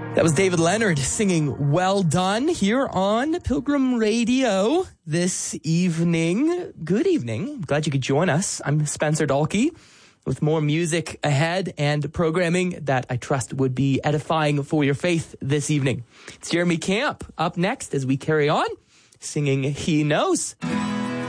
That was David Leonard singing Well Done here on Pilgrim Radio this evening. Good evening. Glad you could join us. I'm Spencer Dalkey with more music ahead and programming that I trust would be edifying for your faith this evening. It's Jeremy Camp up next as we carry on singing He Knows.